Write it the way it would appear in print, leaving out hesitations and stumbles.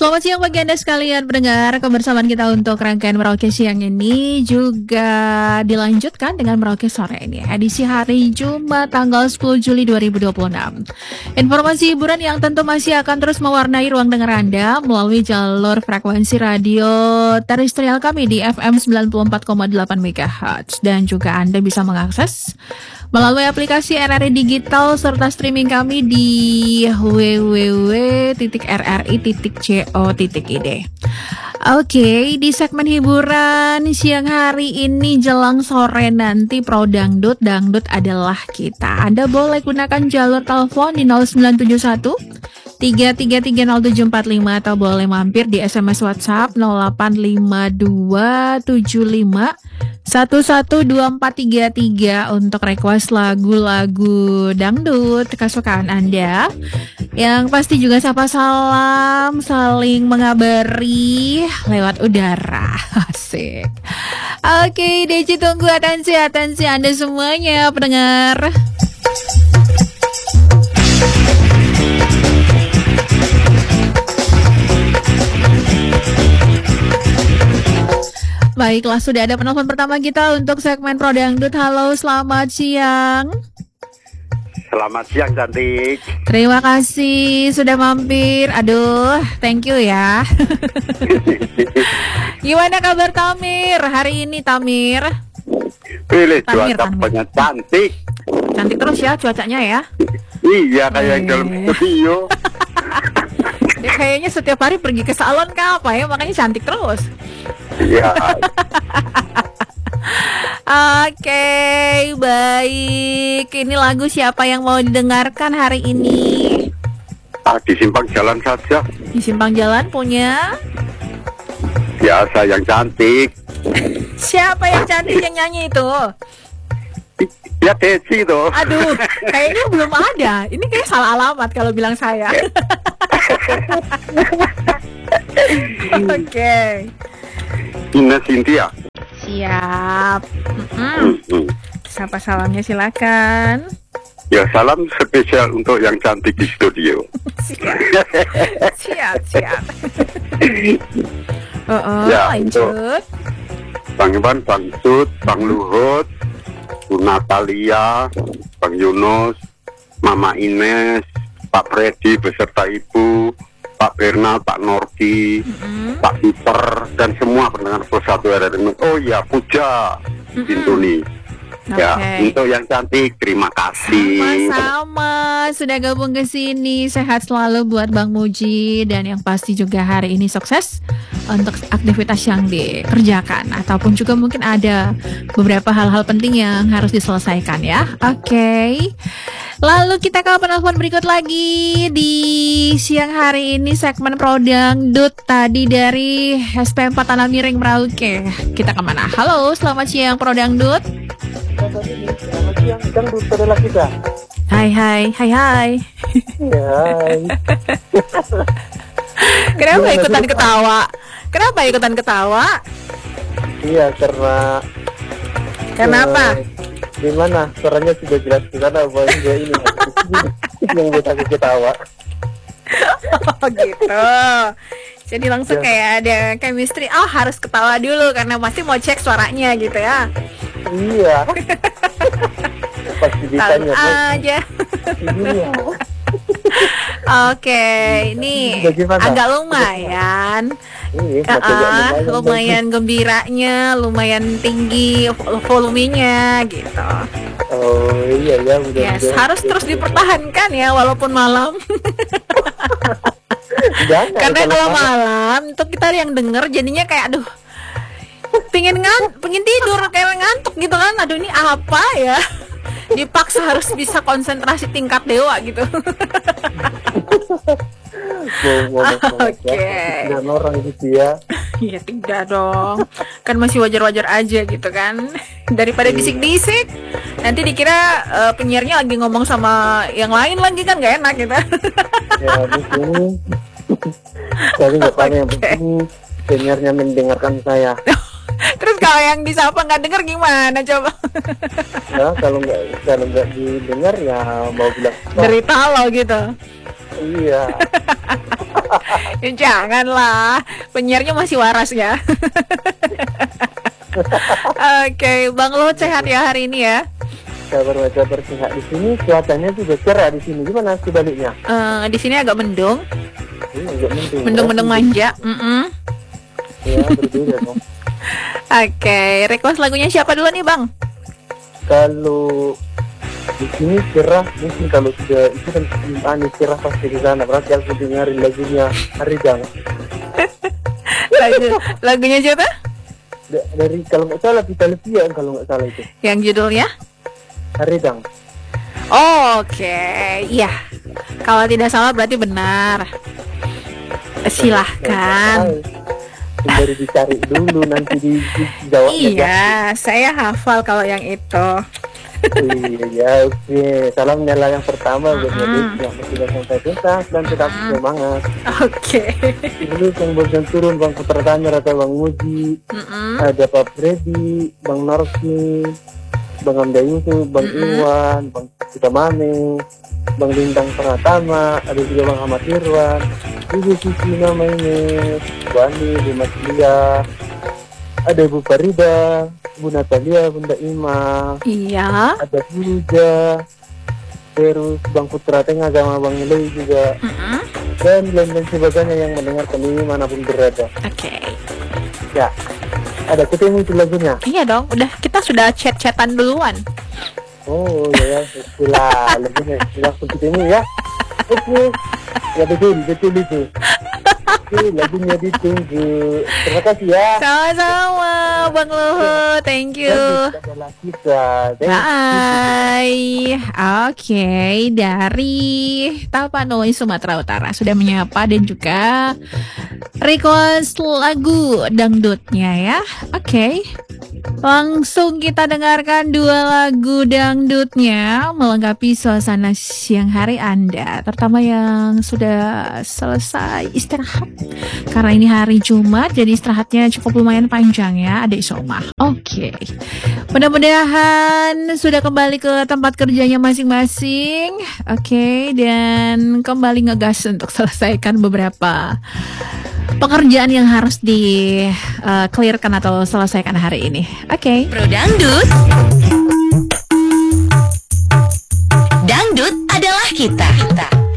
Selamat siang bagi Anda sekalian pendengar. Kebersamaan kita untuk rangkaian Merauke siang ini juga dilanjutkan dengan Merauke sore ini, edisi hari Jumat tanggal 10 Juli 2026. Informasi hiburan yang tentu masih akan terus mewarnai ruang dengar Anda melalui jalur frekuensi radio terestrial kami di FM 94,8 MHz, dan juga Anda bisa mengakses melalui aplikasi RRI Digital serta streaming kami di www.rri.co.id. Oke, di segmen hiburan siang hari ini jelang sore nanti Pro Dangdut, Dangdut adalah kita. Anda boleh gunakan jalur telepon di 0971 3330745 atau boleh mampir di SMS WhatsApp 085275 112433 untuk request lagu-lagu dangdut kesukaan Anda. Yang pasti juga sapa salam, saling mengabari lewat udara. Asik. Oke, Deci tunggu atensi Anda semuanya pendengar. Baiklah, sudah ada penelpon pertama kita untuk segmen Pro Dangdut. Halo, selamat siang. Selamat siang, cantik. Terima kasih sudah mampir. Aduh, thank you ya. Gimana kabar Tamir hari ini, Tamir? Pilih cuaca banyak cantik. Cantik terus ya cuacanya ya. Iya, kayak dalam studio. Ya, kayaknya setiap hari pergi ke salon kah apa ya, makanya cantik terus. Iya. Oke, baik. Ini lagu siapa yang mau didengarkan hari ini? Di simpang jalan saja. Di simpang jalan punya? Biasa yang cantik. Siapa yang cantik yang nyanyi itu? Ya Deci itu. Aduh, kayaknya belum ada. Ini kayak salah alamat kalau bilang saya. Oke. Ina Cynthia. Siap. Sapa salamnya silakan. Ya, salam spesial untuk yang cantik di studio. Siap. Ya, lanjut. Bang Iwan, Bang Sud, Bang Luhut, Bu Natalia, Bang Yunus, Mama Ines, Pak Freddy beserta Ibu, Pak Bernal, Pak Nordi, Pak Peter, dan semua pendengar Pro 1 RRI. Oh ya, Puja Bintuni. Ya, untuk yang cantik, terima kasih. Sama-sama sudah gabung ke sini. Sehat selalu buat Bang Muji, dan yang pasti juga hari ini sukses untuk aktivitas yang dikerjakan, ataupun juga mungkin ada beberapa hal-hal penting yang harus diselesaikan ya. Oke. Lalu kita ke penelpon berikut lagi di siang hari ini, segmen Pro Dangdut tadi dari SP4 Tanah Miring Merauke. Kita kemana? Halo, selamat siang Pro Dangdut. Selamat siang, Dangdut adalah kita. Hai. Hai. Kenapa ikutan ketawa? Iya, karena apa? Gimana? Suaranya sudah jelas di sana, bahwa ini yang buat aku ketawa. Oh gitu. Jadi langsung kayak ada chemistry. Oh, harus ketawa dulu karena pasti mau cek suaranya gitu ya. Iya. Pasti ditanya aja. Iya. Oke, ini agak lumayan. Lumayan gembiranya, lumayan tinggi volumenya gitu. Oh iya ya, yes, harus terus dipertahankan ya walaupun malam. Karena kalau malam itu kita yang denger jadinya kayak aduh, pengen tidur kayak ngantuk gitu kan. Aduh, ini apa ya? Dipaksa harus bisa konsentrasi tingkat dewa gitu. Oke. Dan orang itu ya. Iya, tidak dong. Kan masih wajar-wajar aja gitu kan. Daripada bisik-bisik, nanti dikira penyiarnya lagi ngomong sama yang lain lagi kan gak enak gitu. Ya, di sini. Tapi nggak tahu yang penting penyiarnya mendengarkan saya. Terus kalau yang disapa nggak dengar gimana coba? Ya kalau nggak didengar ya mau bilang derita lo gitu. Iya. Ya, janganlah, penyiarnya masih waras ya. Oke, Bang Luhut sehat ya hari ini ya? Kabar sehat di sini, cuacanya juga cerah di sini. Gimana sebaliknya? Di sini agak mendung, Agak mendung. mendung manja. Ya, berbeda dong. Oke, request lagunya siapa dulu nih Bang? Kalau di sini cerah, mungkin kalau sudah itu kan cerah pasti di sana. Berarti aku dengerin lagunya Haridang. Lagunya siapa? Dari kalau nggak salah Vita Levia kalau nggak salah itu. Yang judulnya? Haridang. Oke, iya. Kalau tidak salah berarti benar. Silahkan. Baru dicari dulu nanti dijawab. Iya, saya hafal kalau yang itu. Iya, oke. Salamnya lah yang pertama buat Nadif yang sudah sampai tuntas dan tetap semangat. Oke. Dulu yang bagian turun Bang Putra Tanyer atau Bang Muji, ada Pak Freddy, Bang Norsi, Bang Amda Yusuf, Bang Iwan, Bang Kita Mame, Bang Lintang Pratama, ada juga Bang Ahmad Irwan, Ibu Susi namanya, Bu Ani, Bu Maslia, ada Ibu Farida, Bu Natalia, Bunda Ima, Iya. ada Buja, terus Bang Putra Tengah sama Bang Ilai juga, dan lain-lain sebagainya yang mendengarkan ini manapun berada. Oke. Ya, ada ketemu itu lagunya. Iya dong, udah kita sudah chat-chatan duluan. Oh ya, itulah lagunya. Langsung ketemu ya. Oke, ya betul itu. Oke, lagunya ditunggu. Terima kasih ya. Sama-sama Bang Luhut, thank you. Adalah kita. Bye. Oke, dari Tapanuli Sumatera Utara sudah menyapa dan juga request lagu dangdutnya ya. Oke. Langsung kita dengarkan dua lagu dangdutnya melengkapi suasana siang hari Anda, terutama yang sudah selesai istirahat. Karena ini hari Jumat, jadi istirahatnya cukup lumayan panjang ya, adik Soma. Oke. Mudah-mudahan sudah kembali ke tempat kerjanya masing-masing. Oke, dan kembali ngegas untuk selesaikan beberapa pekerjaan yang harus di clearkan atau selesaikan hari ini. Oke. Pro Dangdut